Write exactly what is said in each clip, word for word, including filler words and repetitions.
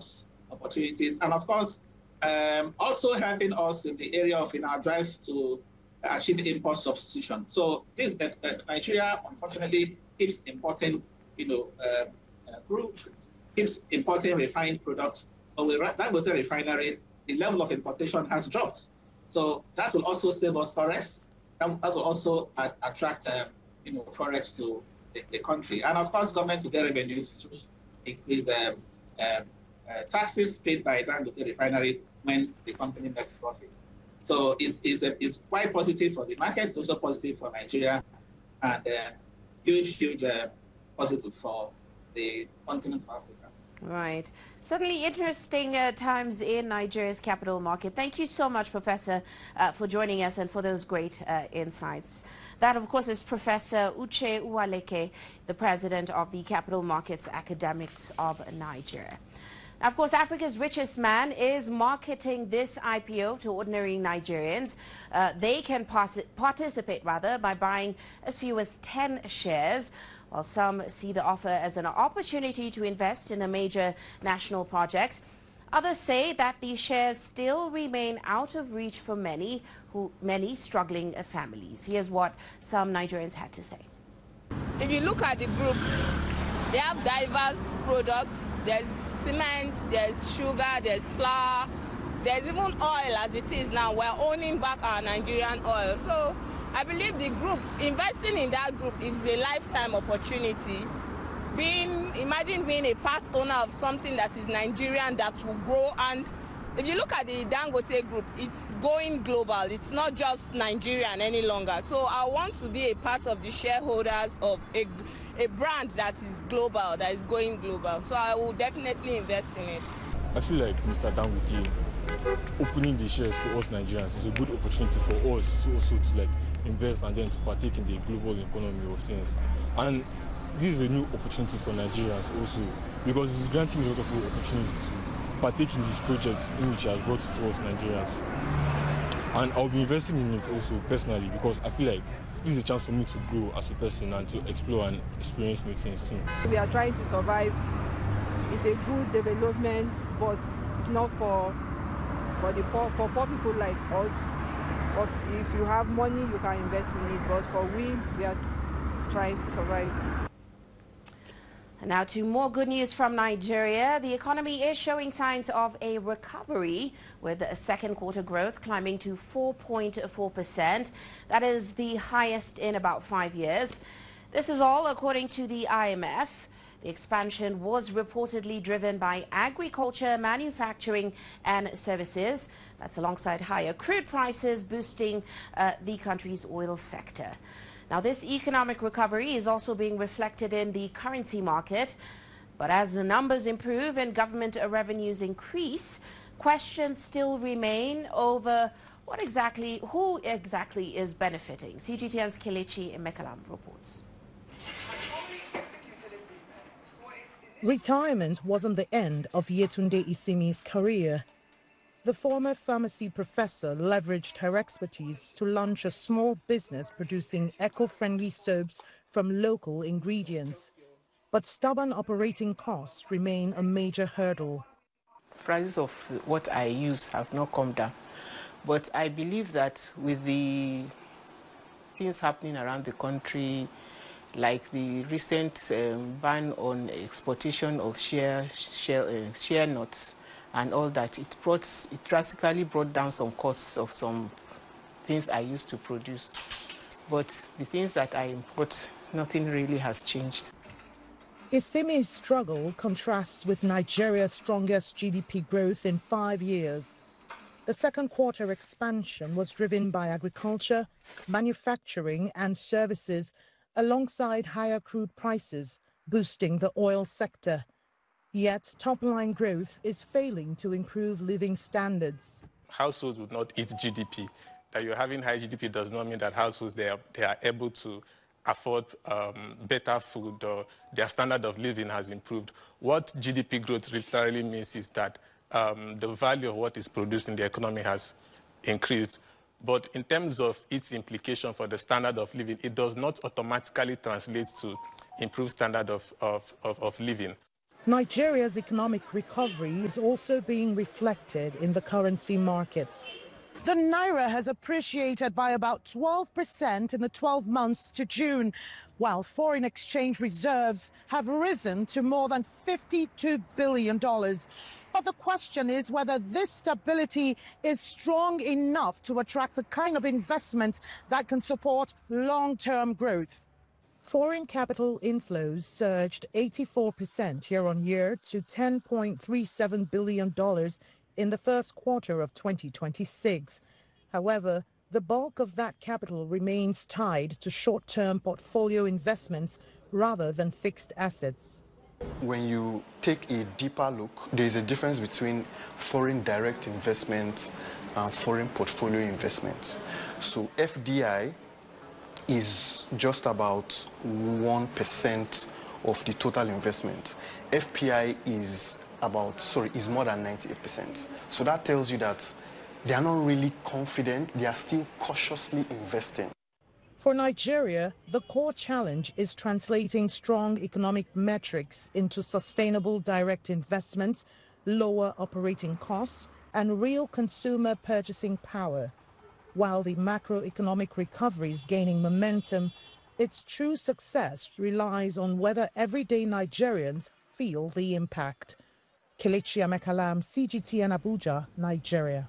jobs, opportunities, and of course, um, also helping us in the area of in our drive to achieve import substitution. So this uh, uh, Nigeria, unfortunately, keeps importing, you know, uh, uh, crude, keeps importing refined products. But with Dangote refinery, the level of importation has dropped. So that will also save us forex. That, that will also uh, attract, um, you know, forex to the, the country. And of course, government will get revenues through increase the um, uh, taxes paid by Dangote refinery when the company makes profit. So it's, it's, a, it's quite positive for the market. It's also positive for Nigeria, and uh, huge, huge uh, positive for the continent of Africa. Right. Certainly interesting uh, times in Nigeria's capital market. Thank you so much, Professor, uh, for joining us and for those great uh, insights. That, of course, is Professor Uche Uwaleke, the president of the Capital Markets Academics of Nigeria. Now, of course, Africa's richest man is marketing this I P O to ordinary Nigerians. Uh, they can participate, rather, by buying as few as ten shares. While some see the offer as an opportunity to invest in a major national project, others say that the shares still remain out of reach for many, who, many struggling families. Here's what some Nigerians had to say. If you look at the group, they have diverse products. There's cement, there's sugar, there's flour, there's even oil as it is now. We're owning back our Nigerian oil. So I believe the group, investing in that group is a lifetime opportunity. Being, imagine being a part owner of something that is Nigerian that will grow. And if you look at the Dangote group, it's going global. It's not just Nigerian any longer. So I want to be a part of the shareholders of a, a brand that is global, that is going global. So I will definitely invest in it. I feel like Mister Dangote opening the shares to us Nigerians is a good opportunity for us to also to like invest and then to partake in the global economy of things. And this is a new opportunity for Nigerians also, because it's granting a lot of opportunities to partake in this project in which has brought to us Nigerians. And I'll be investing in it also personally, because I feel like this is a chance for me to grow as a person and to explore and experience new things too. We are trying to survive. It's a good development, but it's not for for the poor, for poor people like us. But if you have money, you can invest in it. But for we, we are trying to survive. And now to more good news from Nigeria. The economy is showing signs of a recovery, with a second quarter growth climbing to four point four percent. That is the highest in about five years. This is all according to the I M F. The expansion was reportedly driven by agriculture, manufacturing and services. That's alongside higher crude prices boosting uh, the country's oil sector. Now, this economic recovery is also being reflected in the currency market. But as the numbers improve and government revenues increase, questions still remain over what exactly, who exactly is benefiting. C G T N's Kelechi Emekalam reports. Retirement wasn't the end of Yetunde Isimi's career. The former pharmacy professor leveraged her expertise to launch a small business producing eco-friendly soaps from local ingredients. But stubborn operating costs remain a major hurdle. Prices of what I use have not come down. But I believe that with the things happening around the country, like the recent um, ban on exportation of share, share, uh, share nuts and all that, it, brought, it drastically brought down some costs of some things I used to produce. But the things that I import, nothing really has changed. Isimi's struggle contrasts with Nigeria's strongest G D P growth in five years. The second quarter expansion was driven by agriculture, manufacturing and services, alongside higher crude prices, boosting the oil sector. Yet top-line growth is failing to improve living standards. Households would not eat G D P. That you're having high G D P does not mean that households, they are, they are able to afford um, better food, or their standard of living has improved. What G D P growth literally means is that um, the value of what is produced in the economy has increased. But in terms of its implication for the standard of living, it does not automatically translate to improved standard of, of, of, of living. Nigeria's economic recovery is also being reflected in the currency markets. The naira has appreciated by about twelve percent in the twelve months to June, while foreign exchange reserves have risen to more than fifty-two billion dollars. But the question is whether this stability is strong enough to attract the kind of investment that can support long-term growth. Foreign capital inflows surged eighty-four percent year-on-year to ten point three seven billion dollars in the first quarter of twenty twenty-six. However, the bulk of that capital remains tied to short-term portfolio investments rather than fixed assets. When you take a deeper look, there is a difference between foreign direct investments and foreign portfolio investments. So F D I is just about one percent of the total investment. F P I is about, sorry, is more than ninety-eight percent. So that tells you that they are not really confident, they are still cautiously investing. For Nigeria, the core challenge is translating strong economic metrics into sustainable direct investments, lower operating costs, and real consumer purchasing power. While the macroeconomic recovery is gaining momentum, its true success relies on whether everyday Nigerians feel the impact. Kelechi Amekalam, C G T N Abuja, Nigeria.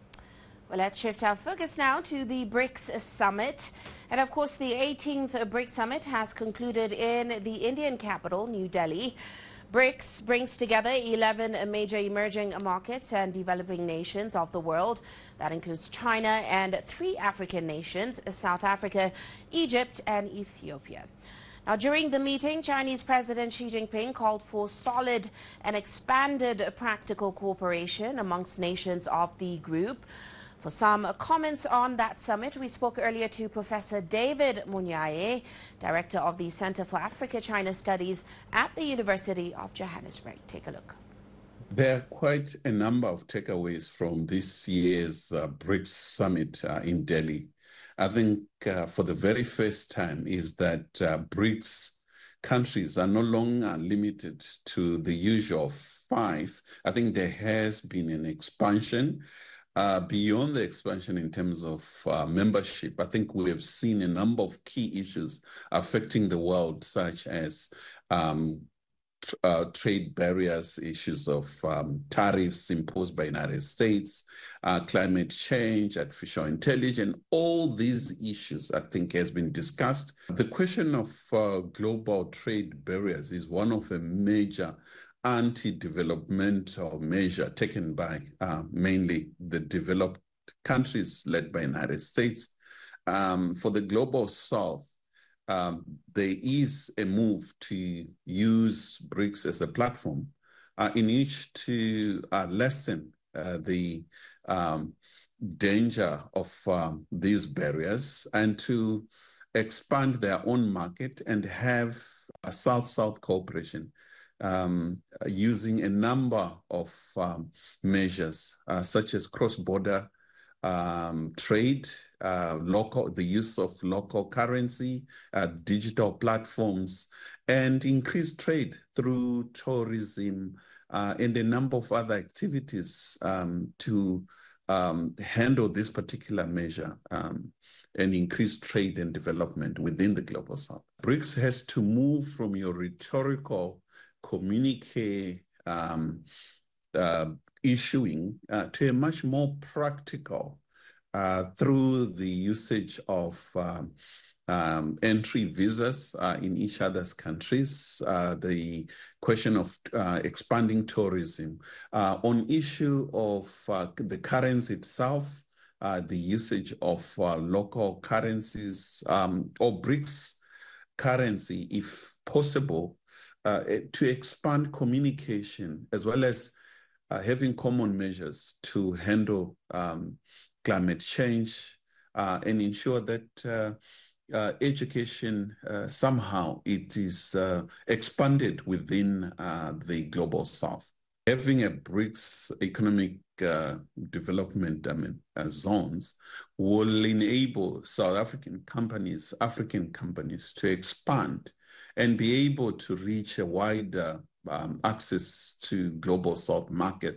Well, let's shift our focus now to the BRICS Summit. And of course, the eighteenth BRICS Summit has concluded in the Indian capital, New Delhi. BRICS brings together eleven major emerging markets and developing nations of the world. That includes China and three African nations, South Africa, Egypt, and Ethiopia. Now, during the meeting, Chinese President Xi Jinping called for solid and expanded practical cooperation amongst nations of the group. For some comments on that summit, we spoke earlier to Professor David Munyaye, Director of the Center for Africa-China Studies at the University of Johannesburg. Take a look. There are quite a number of takeaways from this year's uh, BRICS Summit uh, in Delhi. I think uh, for the very first time is that uh, BRICS countries are no longer limited to the usual five. I think there has been an expansion. Uh, beyond the expansion in terms of uh, membership, I think we have seen a number of key issues affecting the world, such as um, tr uh, trade barriers, issues of um, tariffs imposed by the United States, uh, climate change, artificial intelligence. All these issues, I think, has been discussed. The question of uh, global trade barriers is one of the major anti-developmental measure taken by uh, mainly the developed countries led by the United States. Um, for the global south, um, there is a move to use BRICS as a platform uh, in which to uh, lessen uh, the um, danger of um, these barriers and to expand their own market and have a South-South cooperation. Um, using a number of um, measures, uh, such as cross-border um, trade, uh, local, the use of local currency, uh, digital platforms, and increased trade through tourism uh, and a number of other activities um, to um, handle this particular measure um, and increase trade and development within the global south. BRICS has to move from your rhetorical communique um, uh, issuing uh, to a much more practical uh, through the usage of um, um, entry visas uh, in each other's countries, uh, the question of uh, expanding tourism. Uh, on issue of uh, the currency itself, uh, the usage of uh, local currencies um, or BRICS currency, if possible, Uh, to expand communication as well as uh, having common measures to handle um, climate change uh, and ensure that uh, uh, education uh, somehow it is uh, expanded within uh, the global south. Having a BRICS economic uh, development I mean, uh, zones will enable South African companies, African companies to expand and be able to reach a wider um, access to global South markets.